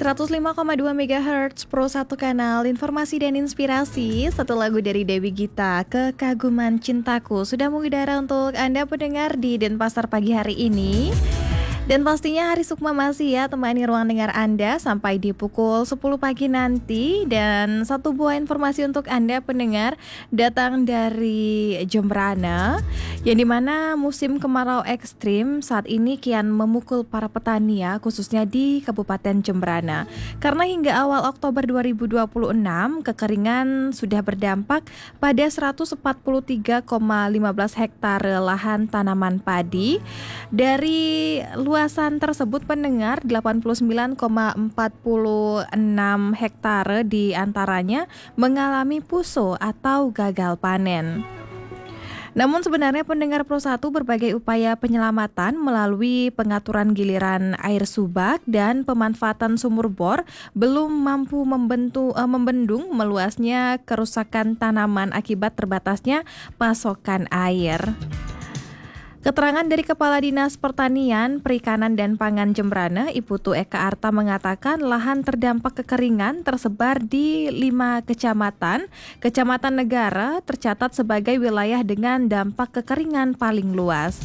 105,2 MHz Pro 1 kanal informasi dan inspirasi. Satu lagu dari Dewi Gita, Kekaguman Cintaku, sudah mengudara untuk Anda pendengar di Denpasar pagi hari ini. Dan pastinya Hari Sukma masih ya temani ruang dengar Anda sampai di pukul 10 pagi nanti. Dan satu buah informasi untuk Anda pendengar datang dari Jembrana, yang dimana musim kemarau ekstrim saat ini kian memukul para petani ya, khususnya di Kabupaten Jembrana. Karena hingga awal Oktober 2026 kekeringan sudah berdampak pada 143,15 hektar lahan tanaman padi. Dari luasan tersebut pendengar 89,46 hektare di antaranya mengalami puso atau gagal panen. Namun sebenarnya pendengar Pro 1 berbagai upaya penyelamatan melalui pengaturan giliran air subak dan pemanfaatan sumur bor belum mampu membendung meluasnya kerusakan tanaman akibat terbatasnya pasokan air. Keterangan dari Kepala Dinas Pertanian, Perikanan dan Pangan Jembrana, Iputu Eka Arta mengatakan lahan terdampak kekeringan tersebar di 5 kecamatan. Kecamatan Negara tercatat sebagai wilayah dengan dampak kekeringan paling luas.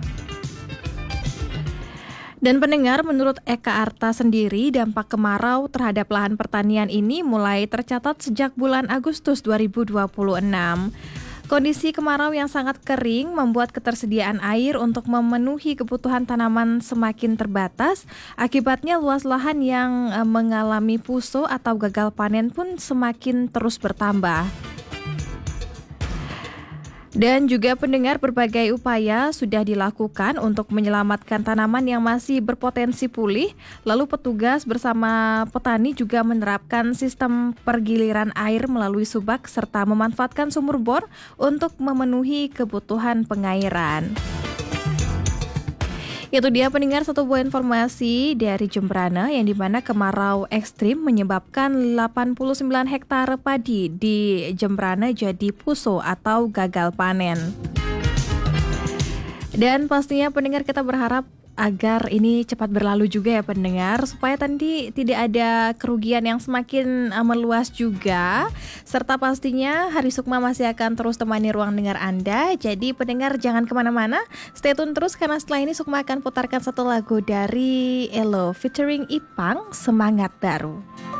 Dan pendengar, menurut Eka Arta sendiri, dampak kemarau terhadap lahan pertanian ini mulai tercatat sejak bulan Agustus 2026. Kondisi kemarau yang sangat kering membuat ketersediaan air untuk memenuhi kebutuhan tanaman semakin terbatas. Akibatnya luas lahan yang mengalami puso atau gagal panen pun semakin terus bertambah. Dan juga pendengar, berbagai upaya sudah dilakukan untuk menyelamatkan tanaman yang masih berpotensi pulih. Lalu petugas bersama petani juga menerapkan sistem pergiliran air melalui subak serta memanfaatkan sumur bor untuk memenuhi kebutuhan pengairan. Itu dia pendengar satu buah informasi dari Jembrana, yang dimana kemarau ekstrim menyebabkan 89 hektar padi di Jembrana jadi puso atau gagal panen. Dan pastinya pendengar, kita berharap agar ini cepat berlalu juga ya pendengar, supaya tadi tidak ada kerugian yang semakin meluas juga. Serta pastinya Hari Sukma masih akan terus temani ruang dengar Anda. Jadi pendengar jangan kemana-mana, stay tune terus karena setelah ini Sukma akan putarkan satu lagu dari Elo featuring Ipang, Semangat Baru.